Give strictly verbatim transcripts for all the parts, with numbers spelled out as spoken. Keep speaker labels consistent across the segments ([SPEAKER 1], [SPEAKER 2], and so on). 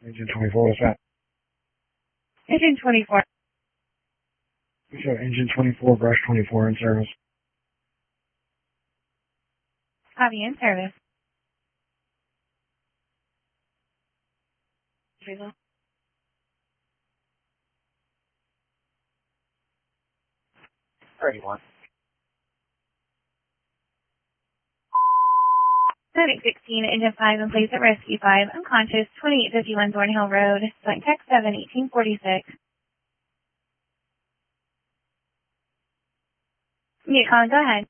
[SPEAKER 1] Engine twenty-four, what's that?
[SPEAKER 2] Engine twenty-four.
[SPEAKER 1] We show engine twenty-four, brush twenty-four in service.
[SPEAKER 2] Copy, in service.
[SPEAKER 1] thirty-one.
[SPEAKER 2] Medic sixteen, engine five, in place at rescue five, unconscious, twenty-eight fifty-one Thornhill Road, flight tech seven, eighteen forty-six. Yeah, Colin, go ahead.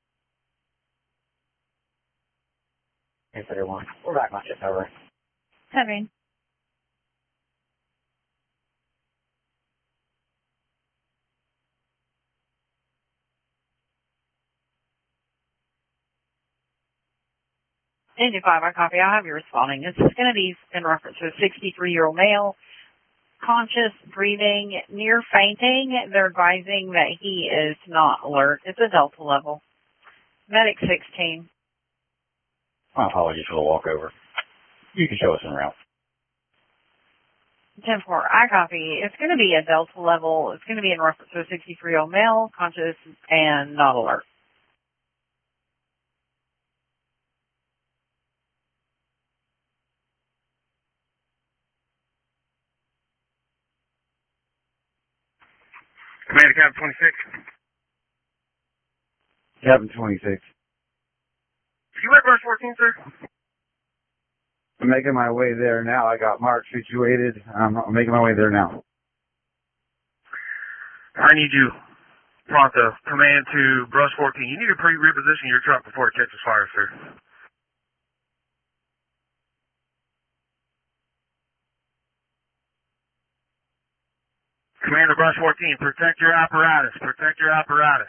[SPEAKER 1] eight thirty-one. We're back on shift over.
[SPEAKER 2] Covering.
[SPEAKER 3] Engine five, I copy. I have you responding. This is going to be in reference to a sixty-three-year-old male, conscious, breathing, near fainting. They're advising that he is not alert. It's a Delta level. Medic sixteen.
[SPEAKER 4] My apologies for the walkover. You can show us en route.
[SPEAKER 3] ten four, I copy. It's going to be a Delta level. It's going to be in reference to a sixty-three-year-old male, conscious, and not alert.
[SPEAKER 5] Commander, Captain twenty-six.
[SPEAKER 1] Captain twenty-six.
[SPEAKER 5] You at Brush fourteen, sir?
[SPEAKER 1] I'm making my way there now. I got Mark situated. I'm making my way there now.
[SPEAKER 5] I need you, pronto. Command to Brush fourteen. You need to pre-reposition your truck before it catches fire, sir. Commander Brush fourteen, protect your apparatus. Protect your apparatus.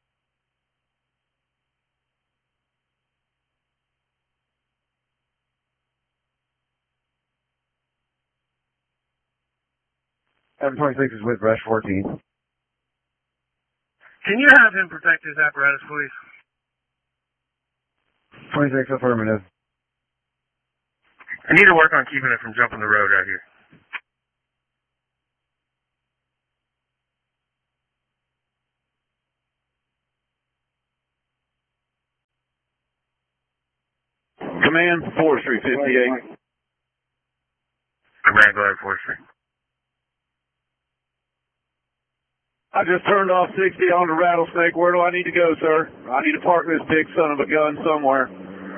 [SPEAKER 1] Captain twenty-six is with Brush fourteen.
[SPEAKER 5] Can you have him protect his apparatus, please?
[SPEAKER 1] twenty-six affirmative.
[SPEAKER 5] I need to work on keeping it from jumping the road out here.
[SPEAKER 6] Command, forestry fifty-eight.
[SPEAKER 5] Command, go ahead, forestry.
[SPEAKER 6] I just turned off sixty on the Rattlesnake. Where do I need to go, sir? I need to park this big son of a gun somewhere.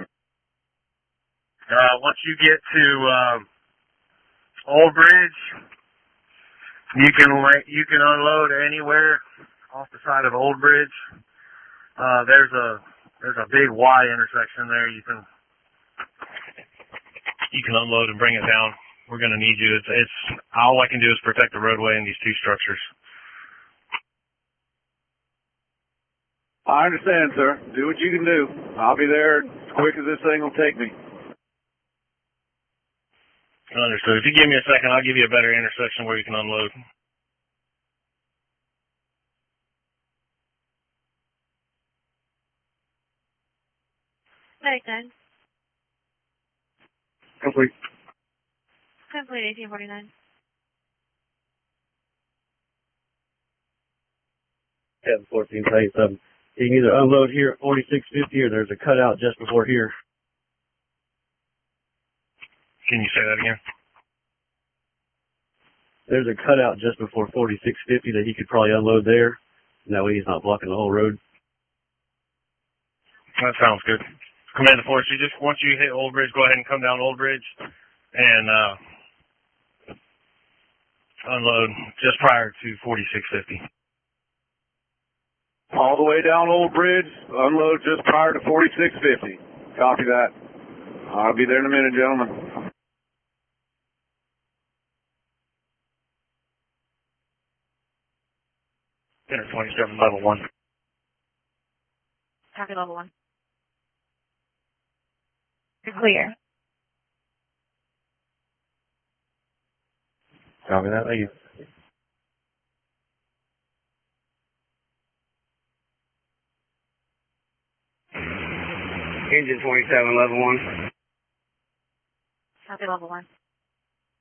[SPEAKER 5] Uh, once you get to um, Old Bridge, you can you can unload anywhere off the side of Old Bridge. Uh, there's a there's a big Y intersection there. You can you can unload and bring it down. We're going to need you. It's, it's all I can do is protect the roadway and these two structures.
[SPEAKER 6] I understand, sir. Do what you can do. I'll be there as quick as this thing will take me.
[SPEAKER 5] Understood. If you give me a second, I'll give you a better intersection where you can unload.
[SPEAKER 2] Medic done.
[SPEAKER 1] Complete.
[SPEAKER 2] Complete, eighteen forty-nine.
[SPEAKER 7] Captain fourteen, tell you something. You can either unload here at forty-six fifty or there's a cutout just before here.
[SPEAKER 5] Can you say that again?
[SPEAKER 7] There's a cutout just before forty-six fifty that he could probably unload there. And that way he's not blocking the whole road.
[SPEAKER 5] That sounds good. Commander Force, you just once you hit Old Bridge, go ahead and come down Old Bridge and uh, unload just prior to forty-six fifty.
[SPEAKER 6] All the way down Old Bridge, unload just prior to forty-six fifty. Copy that. I'll be there in a minute, gentlemen.
[SPEAKER 5] Center twenty-seven, level one.
[SPEAKER 2] Copy, level one. You're clear.
[SPEAKER 1] Copy that, thank you.
[SPEAKER 8] Engine twenty-seven, level one.
[SPEAKER 2] Copy, level one.